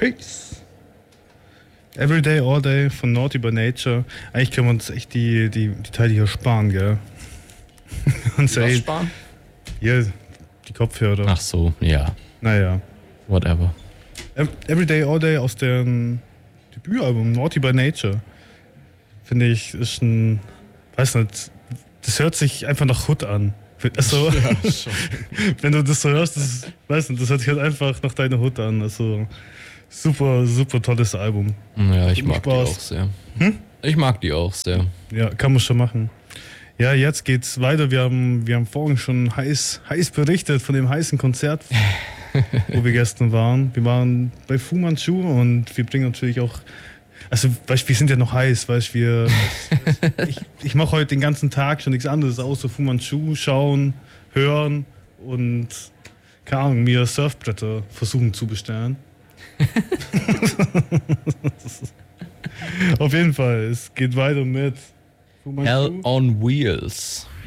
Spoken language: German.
Peace. Everyday, All Day von Naughty by Nature. Eigentlich können wir uns echt die Teile hier sparen, gell? Und Was sparen? Ja, die Kopfhörer. Ach so, ja. Naja. Whatever. Everyday, All Day aus deren Debütalbum Naughty by Nature. Finde ich, ist ein, weiß nicht, das hört sich einfach nach Hood an. Also, ja, wenn du das so hörst, das hört sich halt einfach nach deiner Hood an. Also, super, super tolles Album. Ja, ich mag die auch sehr. Ich mag die auch sehr. Ja, kann man schon machen. Ja, jetzt geht's weiter. Wir haben vorhin schon heiß berichtet von dem heißen Konzert, wo wir gestern waren. Wir waren bei Fu Manchu und wir bringen natürlich auch, also weißt, wir sind ja noch heiß, weißt, ich mache heute den ganzen Tag schon nichts anderes außer Fu Manchu schauen, hören und keine Ahnung, mir Surfbretter versuchen zu bestellen. Auf jeden Fall, es geht weiter mit Fu Manchu. Hell on Wheels.